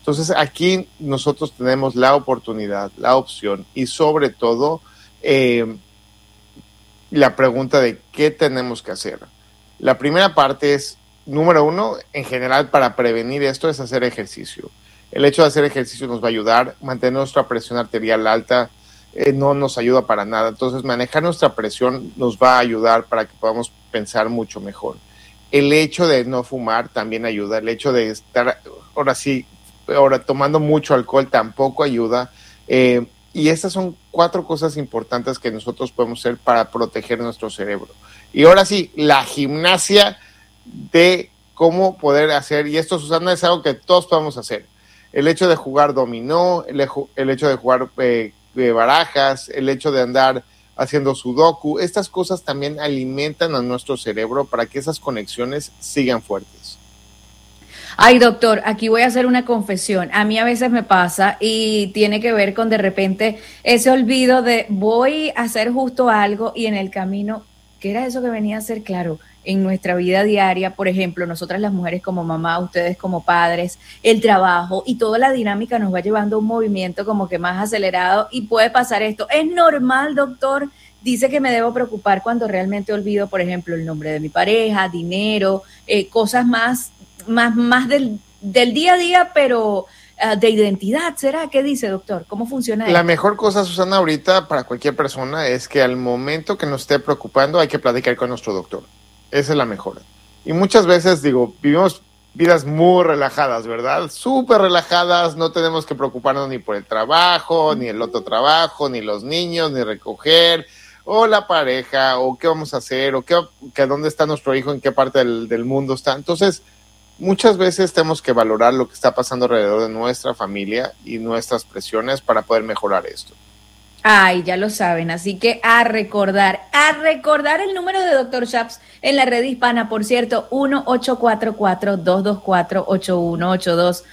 Entonces aquí nosotros tenemos la oportunidad, la opción y sobre todo la pregunta de qué tenemos que hacer. La primera parte es, número uno, en general para prevenir esto es hacer ejercicio. El hecho de hacer ejercicio nos va a ayudar, mantener nuestra presión arterial alta no nos ayuda para nada. Entonces manejar nuestra presión nos va a ayudar para que podamos pensar mucho mejor. El hecho de no fumar también ayuda, el hecho de estar, ahora tomando mucho alcohol tampoco ayuda. Y estas son 4 cosas importantes que nosotros podemos hacer para proteger nuestro cerebro. Y ahora sí, la gimnasia de cómo poder hacer, y esto, Susana, es algo que todos podemos hacer. El hecho de jugar dominó, el hecho de jugar barajas, el hecho de andar haciendo sudoku, estas cosas también alimentan a nuestro cerebro para que esas conexiones sigan fuertes. Ay, doctor, aquí voy a hacer una confesión. A mí a veces me pasa y tiene que ver con de repente ese olvido de voy a hacer justo algo y en el camino, ¿qué era eso que venía a hacer? Claro, en nuestra vida diaria, por ejemplo, nosotras las mujeres como mamá, ustedes como padres, el trabajo y toda la dinámica nos va llevando a un movimiento como que más acelerado y puede pasar esto. ¿Es normal, doctor? Dice que me debo preocupar cuando realmente olvido, por ejemplo, el nombre de mi pareja, dinero, cosas más del día a día, pero de identidad, ¿será? ¿Qué dice, doctor? ¿Cómo funciona esto? La mejor cosa, Susana, ahorita para cualquier persona es que al momento que nos esté preocupando hay que platicar con nuestro doctor. Esa es la mejor. Y muchas veces, vivimos vidas muy relajadas, ¿verdad? Súper relajadas, no tenemos que preocuparnos ni por el trabajo, ni el otro trabajo, ni los niños, ni recoger, o la pareja, o qué vamos a hacer, o que dónde está nuestro hijo, en qué parte del mundo está. Entonces, muchas veces tenemos que valorar lo que está pasando alrededor de nuestra familia y nuestras presiones para poder mejorar esto. Ay, ya lo saben, así que a recordar el número de Dr. Shaps en la red hispana, por cierto, 1-844-224-8182,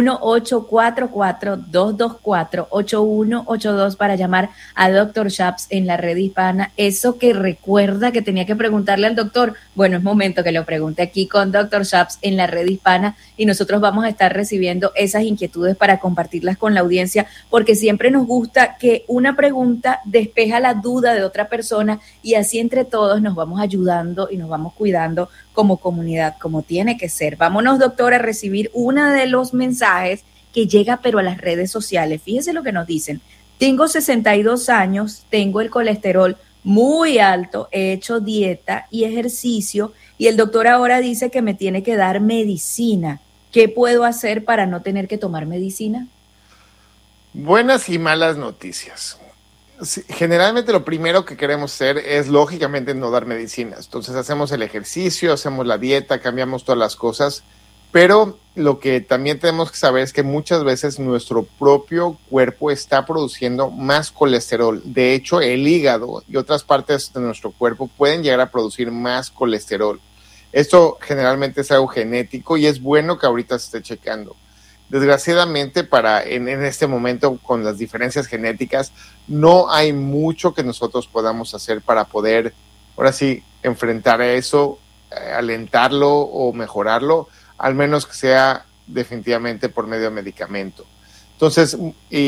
1-844-224-8182 para llamar a Dr. Shaps en la red hispana. Eso que recuerda que tenía que preguntarle al doctor, bueno, es momento que lo pregunte aquí con Dr. Shaps en la red hispana y nosotros vamos a estar recibiendo esas inquietudes para compartirlas con la audiencia, porque siempre nos gusta que una pregunta despeja la duda de otra persona y así entre todos nos vamos ayudando y nos vamos cuidando como comunidad, como tiene que ser. Vámonos, doctor, a recibir uno de los mensajes que llega pero a las redes sociales. Fíjese lo que nos dicen. Tengo 62 años, tengo el colesterol muy alto, he hecho dieta y ejercicio y el doctor ahora dice que me tiene que dar medicina. ¿Qué puedo hacer para no tener que tomar medicina? Buenas y malas noticias. Generalmente lo primero que queremos hacer es lógicamente no dar medicinas. Entonces hacemos el ejercicio, hacemos la dieta, cambiamos todas las cosas, pero lo que también tenemos que saber es que muchas veces nuestro propio cuerpo está produciendo más colesterol. De hecho, el hígado y otras partes de nuestro cuerpo pueden llegar a producir más colesterol. Esto generalmente es algo genético y es bueno que ahorita se esté checando. Desgraciadamente, en este momento, con las diferencias genéticas, no hay mucho que nosotros podamos hacer para poder, ahora sí, enfrentar a eso, alentarlo o mejorarlo, al menos que sea definitivamente por medio de medicamento. Entonces,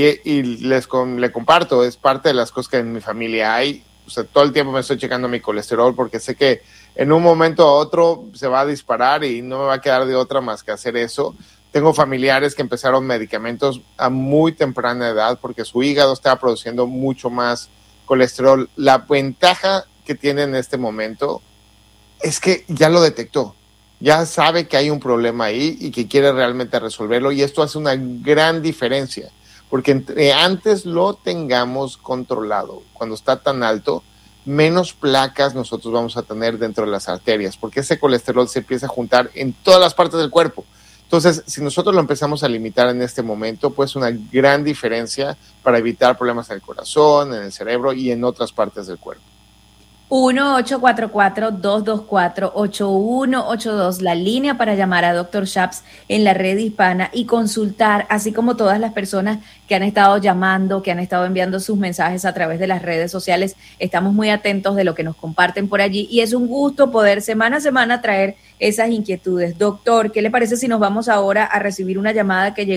le comparto, es parte de las cosas que en mi familia hay. O sea, todo el tiempo me estoy checando mi colesterol porque sé que en un momento a otro se va a disparar y no me va a quedar de otra más que hacer eso. Tengo familiares que empezaron medicamentos a muy temprana edad porque su hígado estaba produciendo mucho más colesterol. La ventaja que tiene en este momento es que ya lo detectó, ya sabe que hay un problema ahí y que quiere realmente resolverlo y esto hace una gran diferencia porque entre antes lo tengamos controlado, cuando está tan alto, menos placas nosotros vamos a tener dentro de las arterias porque ese colesterol se empieza a juntar en todas las partes del cuerpo. Entonces, si nosotros lo empezamos a limitar en este momento, pues una gran diferencia para evitar problemas en el corazón, en el cerebro y en otras partes del cuerpo. 1-844-224-8182, la línea para llamar a Dr. Shaps en la red hispana y consultar, así como todas las personas que han estado llamando, que han estado enviando sus mensajes a través de las redes sociales. Estamos muy atentos de lo que nos comparten por allí y es un gusto poder semana a semana traer esas inquietudes. Doctor, ¿qué le parece si nos vamos ahora a recibir una llamada que llegó